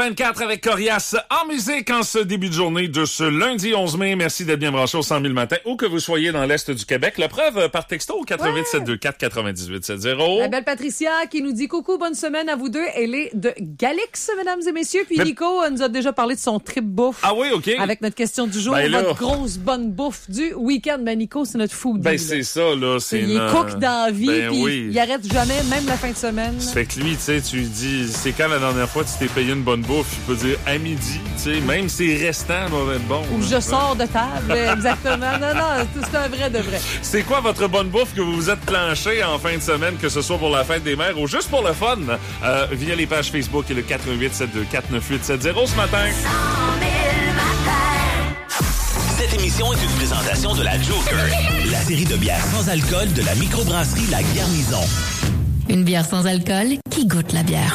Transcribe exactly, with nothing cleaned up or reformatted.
vingt-quatre avec Corias en musique en ce début de journée de ce lundi onze mai. Merci d'être bien branché au cent mille matin, où que vous soyez dans l'Est du Québec. La preuve par texto au quatre huit sept deux quatre quatre-vingt-dix-huit soixante. La belle Patricia qui nous dit coucou, bonne semaine à vous deux. Elle est de Galix, mesdames et messieurs. Puis Mais... Nico nous a déjà parlé de son trip bouffe. Ah oui, OK. Avec notre question du jour, ben là... votre grosse bonne bouffe du week-end. Ben Nico, c'est notre foodie. Ben c'est ça, là. C'est il une... est cook dans la vie, ben, puis oui. il arrête jamais, même la fin de semaine. Ça fait que lui, tu sais, tu lui dis, c'est quand la dernière fois tu t'es payé une bonne bouffe, il peut dire à midi, tu sais, même ses restants doivent être bons. Ou je sors de table, exactement. Non, non, c'est un vrai de vrai. C'est quoi votre bonne bouffe que vous vous êtes planché en fin de semaine, que ce soit pour la fête des mères ou juste pour le fun, euh, via les pages Facebook et le quatre huit sept deux quatre neuf huit sept zéro ce matin. Cette émission est une présentation de la Joker, la série de bières sans alcool de la microbrasserie La Garnison. Une bière sans alcool qui goûte la bière.